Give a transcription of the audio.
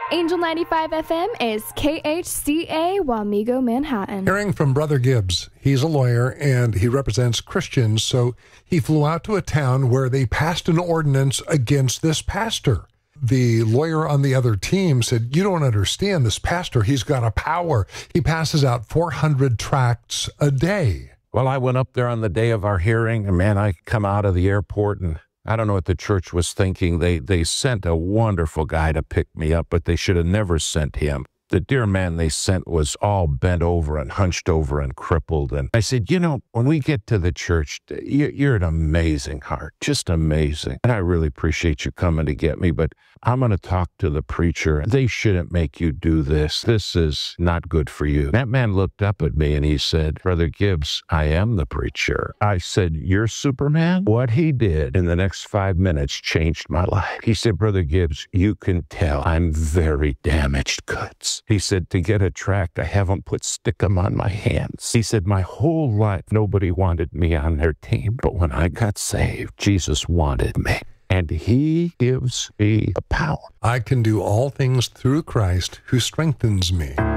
Angel 95 FM is KHCA Wamego, Manhattan. Hearing from Brother Gibbs, he's a lawyer and he represents Christians, so he flew out to a town where they passed an ordinance against this pastor. The lawyer on the other team said, "You don't understand this pastor. He's got a power. He passes out 400 tracts a day." Well, I went up there on the day of our hearing, and man, I come out of the airport, and I don't know what the church was thinking. They sent a wonderful guy to pick me up, but they should have never sent him. The dear man they sent was all bent over and hunched over and crippled. And I said, when we get to the church, you're an amazing heart, just amazing. And I really appreciate you coming to get me, but I'm going to talk to the preacher. They shouldn't make you do this. This is not good for you. That man looked up at me and he said, "Brother Gibbs, I am the preacher." I said, "You're Superman?" What he did in the next 5 minutes changed my life. He said, "Brother Gibbs, you can tell I'm very damaged goods." He said, "To get a tract, I haven't put stickum on my hands." He said, "My whole life, nobody wanted me on their team. But when I got saved, Jesus wanted me. And he gives me the power. I can do all things through Christ who strengthens me.